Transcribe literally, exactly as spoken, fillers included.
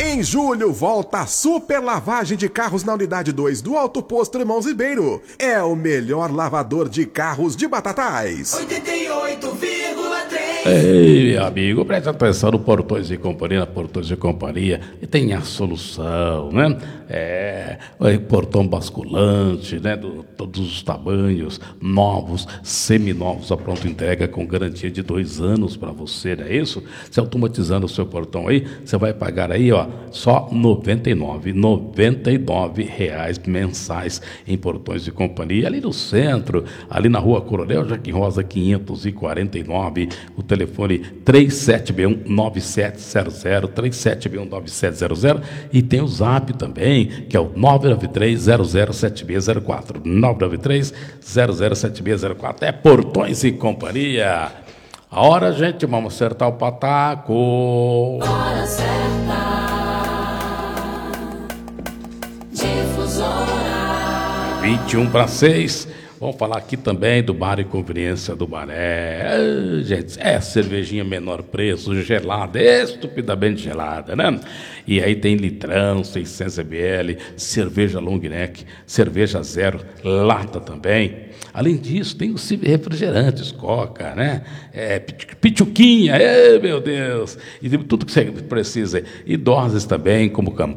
Em julho, volta a super lavagem de carros na unidade dois do Alto Posto Irmãos Ribeiro. É o melhor lavador de carros de Batatais. oitenta e oito vírgula três. Ei, meu amigo, preste atenção no Portões e Companhia, na Portões e Companhia, e tem a solução, né? É, portão basculante, né? Do, todos os tamanhos, novos, seminovos, a pronta entrega com garantia de dois anos para você, não é isso? Se automatizando o seu portão aí, você vai pagar aí, ó, só noventa e nove reais mensais em Portões e Companhia, ali no centro, ali na Rua Coronel Joaquim Rosa, quinhentos e quarenta e nove, o telefone três sete um nove sete zero zero, três sete um nove sete zero zero, e tem o Zap também, que é o nove nove três zero zero sete seis zero quatro, nove nove três zero zero sete seis zero quatro, é Portões e Companhia. A hora, gente, vamos acertar o pataco. Hora certa. Difusora. vinte e um para seis. Vamos falar aqui também do Bar e Conveniência do Baré. Ah, gente, é cervejinha menor preço, gelada, estupidamente gelada, né? E aí tem litrão, seiscentos mililitros, cerveja long neck, cerveja zero, lata também. Além disso, tem os refrigerantes, coca, né? É, pituquinha, é, meu Deus. E tudo que você precisa. E doses também, como